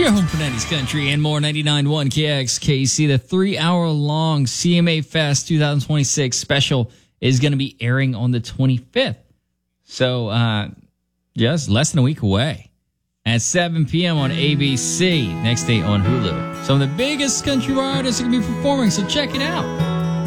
Your home for 90s country and more. 99.1 KXKC. The 3-hour-long CMA Fest 2026 special is going to be airing on the 25th. So, just less than a week away at 7 p.m. on ABC. Next day on Hulu. Some of the biggest country artists are going to be performing, so check it out.